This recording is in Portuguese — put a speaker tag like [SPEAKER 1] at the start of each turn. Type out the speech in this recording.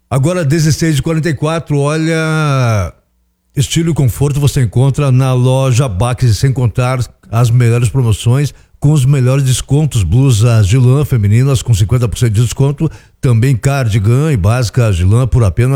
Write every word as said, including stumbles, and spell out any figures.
[SPEAKER 1] Agora dezesseis e quarenta e quatro, olha, estilo e conforto você encontra na loja Bax, sem contar as melhores promoções com os melhores descontos. Blusas de lã femininas com cinquenta por cento de desconto, também cardigan e básica de lã por apenas